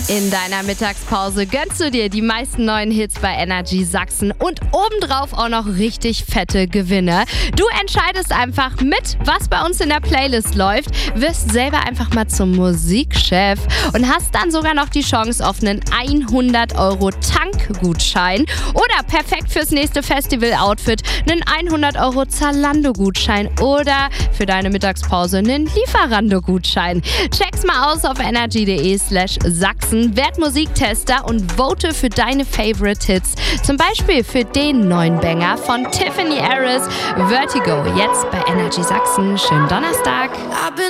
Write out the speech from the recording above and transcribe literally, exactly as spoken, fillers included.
In deiner Mittagspause gönnst du dir die meisten neuen Hits bei Energy Sachsen und obendrauf auch noch richtig fette Gewinne. Du entscheidest einfach mit, was bei uns in der Playlist läuft, wirst selber einfach mal zum Musikchef und hast dann sogar noch die Chance auf einen hundert Euro Tankgutschein oder perfekt fürs nächste Festival-Outfit einen hundert Euro Zalando-Gutschein oder für deine Mittagspause einen Lieferando-Gutschein. Check's mal aus auf energy.de slash Sachsen. Werd Musiktester und vote für deine Favorite Hits. Zum Beispiel für den neuen Banger von Tiffany Harris, Vertigo. Jetzt bei Energy Sachsen. Schönen Donnerstag.